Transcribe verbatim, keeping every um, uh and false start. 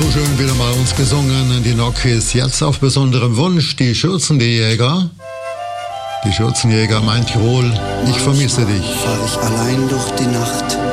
So schön wieder mal uns gesungen, die Nokis, jetzt auf besonderem Wunsch, die Schürzenjäger. Die Schürzenjäger, mein Tirol, ich vermisse dich. Fahr ich allein durch die Nacht,